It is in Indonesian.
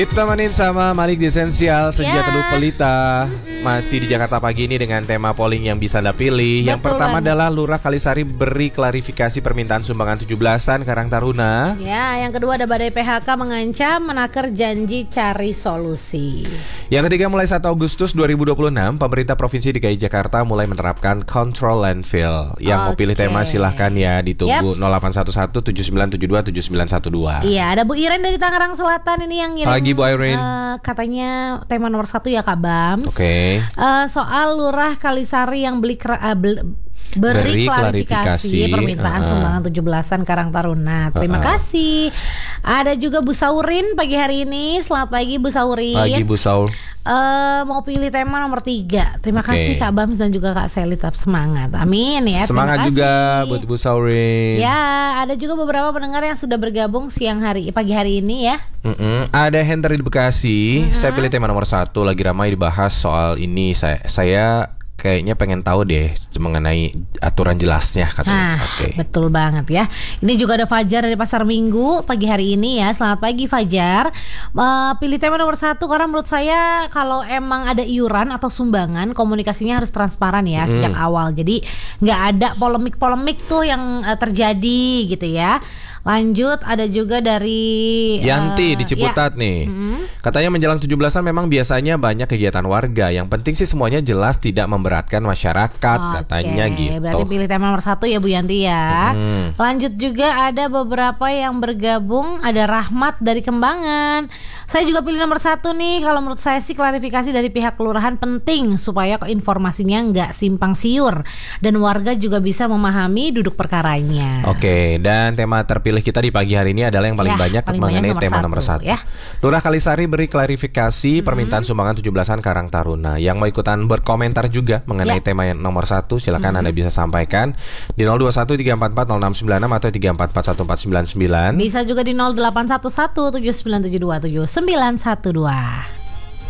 Ditemenin sama Malik di Esensial Senja Teduh Pelita. Masih di Jakarta pagi ini dengan tema polling yang bisa Anda pilih. Yang pertama adalah Lurah Kalisari beri klarifikasi permintaan sumbangan 17-an Karang Taruna. Ya, yang kedua ada badai PHK mengancam menaker janji cari solusi. Yang ketiga, mulai 1 Agustus 2026 pemerintah Provinsi DKI Jakarta mulai menerapkan control landfill. Yang mau pilih tema silahkan ya, ditunggu 0811 7972 7912. Iya, ada Bu Iren dari Tangerang Selatan ini yang ngirim. Pagi Bu Irene. Katanya tema nomor 1 ya Kak Bams. Oke. Soal Lurah Kalisari yang beri klarifikasi permintaan sumbangan 17-an Karang Taruna. Terima kasih. Ada juga Bu Saurin pagi hari ini. Selamat pagi Bu Saurin. Pagi Bu Saur. Mau pilih tema nomor 3. Terima kasih Kak Bams dan juga Kak Seli, tetap semangat. Amin ya. Semangat juga buat Bu Saurin. Ya, ada juga beberapa pendengar yang sudah bergabung pagi hari ini ya. Ada Henry di Bekasi. Saya pilih tema nomor 1. Lagi ramai dibahas soal ini. Saya kayaknya pengen tahu deh mengenai aturan jelasnya katanya. Betul banget ya. Ini juga ada Fajar dari Pasar Minggu pagi hari ini ya. Selamat pagi Fajar. Pilih tema nomor 1 karena menurut saya kalau emang ada iuran atau sumbangan, komunikasinya harus transparan ya sejak awal. Jadi nggak ada polemik-polemik tuh yang terjadi gitu ya. Lanjut, ada juga dari Yanti di Ciputat nih. Katanya menjelang 17-an memang biasanya banyak kegiatan warga. Yang penting sih semuanya jelas tidak memberatkan masyarakat, katanya gitu. Berarti pilih tema nomor 1 ya Bu Yanti ya. Lanjut juga ada beberapa yang bergabung. Ada Rahmat dari Kembangan. Saya juga pilih nomor 1 nih. Kalau menurut saya sih klarifikasi dari pihak kelurahan penting supaya informasinya nggak simpang siur dan warga juga bisa memahami duduk perkaranya. Oke, dan tema terpilih kita di pagi hari ini adalah yang paling banyak mengenai tema nomor 1 ya. Lurah Kalisari beri klarifikasi permintaan sumbangan 17-an Karang Taruna. Yang mau ikutan berkomentar juga mengenai tema yang nomor 1, silakan Anda bisa sampaikan di 0213440696 atau 3441499. Bisa juga di 0811 7972 7912.